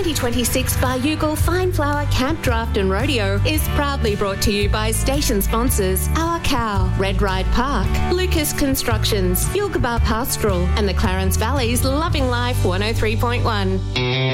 2026 Baryugal Fine Flower Camp Draft and Rodeo is proudly brought to you by station sponsors Our Cow, Red Ride Park, Lucas Constructions, Yilgabah Pastoral and the Clarence Valley's Loving Life 103.1.